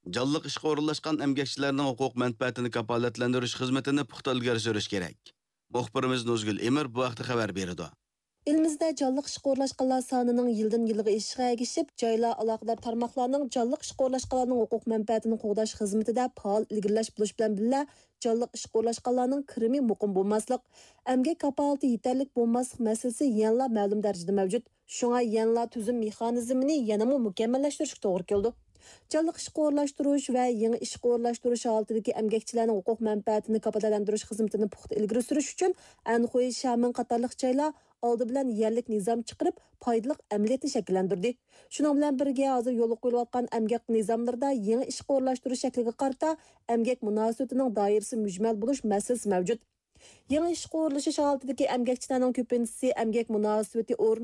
Canlıq işqa o'rinlashgan emgekçilerning huquq manfaatini kafolatlantirish xizmatini puxta ilgari surish kerak. Muxbirimiz Nozgul Emir bu vaqtda xabar berdi. Elimizdə canlıq işqa o'rlashganlar sonining yildan yilga o'sishga ergishib, joylar aloqador tarmoqlarning canlıq ishqa o'rlashganlarning huquq manfaatini qo'g'dash xizmatida faol ilgirlash bo'lish bilan birga, canlıq ishqa o'rlashganlarning kirimi muqim bo'lmaslik, emgak kafolati yetarlik bo'lmaslik masalasi yanada ma'lum darajada mavjud. Shunga yanada tuzum mexanizmini yanada mukammallashtirishga to'g'ri keldi. Canlıq ishqa o'rlashtirish va yangi ishqa o'rlashtirish holatidagi emgakchilarning huquq manfaatini kafolatlantirish xizmatini puxta ilgari surish uchun Anxuy, Shamin qatorliq joylar oldi bilan yerlik nizam chiqarib, foydali amaliyotni shakllantirdi. Shuning bilan birga hozir yo'l qo'yilayotgan emgak nizomlarida yangi ishqa o'rlashtirish shakliga qarata emgak munosabatining doirasi mujmal bo'lish masalasi mavjud. Yangi ishqa o'rlashish holatidagi emgakchilarning ko'pinchisi emgak munosabati o'rin